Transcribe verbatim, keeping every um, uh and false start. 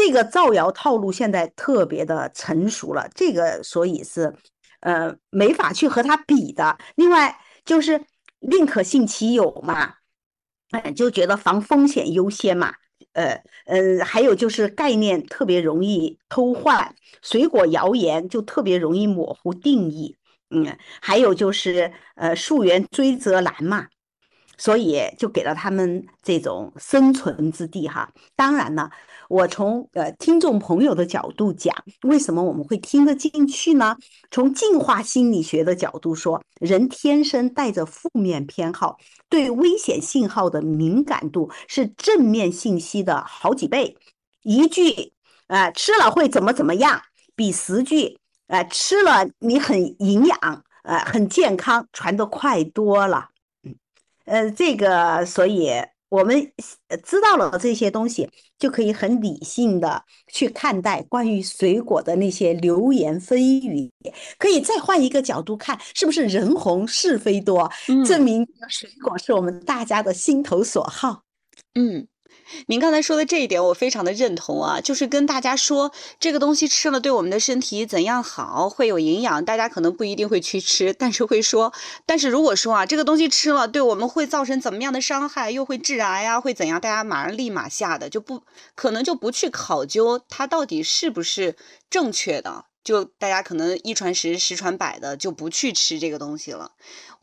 这个造谣套路现在特别的成熟了，这个所以是呃没法去和它比的。另外就是宁可信其有嘛，哎，就觉得防风险优先嘛。呃呃，还有就是概念特别容易偷换，水果谣言就特别容易模糊定义。嗯，还有就是呃溯源追责难嘛，所以就给了他们这种生存之地哈。当然呢，我从呃听众朋友的角度讲，为什么我们会听得进去呢？从进化心理学的角度说，人天生带着负面偏好，对危险信号的敏感度是正面信息的好几倍。一句呃吃了会怎么怎么样，比十句呃吃了你很营养呃很健康传得快多了。呃，这个，所以我们呃知道了这些东西，就可以很理性的去看待关于水果的那些流言蜚语，可以再换一个角度看，是不是人红是非多，证嗯明水果是我们大家的心头所好。 嗯。您刚才说的这一点我非常的认同啊，就是跟大家说这个东西吃了对我们的身体怎样好，会有营养，大家可能不一定会去吃，但是会说，但是如果说啊，这个东西吃了对我们会造成怎么样的伤害，又会致癌呀，会怎样，大家马上立马下的就不可能就不去考究它到底是不是正确的，就大家可能一传十，十传百的就不去吃这个东西了。